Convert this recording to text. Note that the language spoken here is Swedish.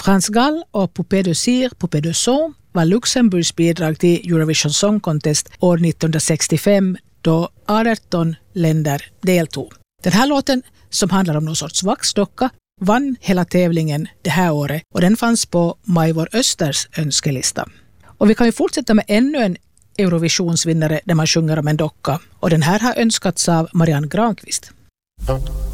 France Gall och Poupée de Cire, Poupée de Son var Luxemburgs bidrag till Eurovision Song Contest år 1965 då 18 länder deltog. Den här låten, som handlar om någon sorts vaxdocka, vann hela tävlingen det här året och den fanns på Majvor Östers önskelista. Och vi kan ju fortsätta med ännu en Eurovisionsvinnare där man sjunger om en docka, och den här har önskats av Marianne Granqvist.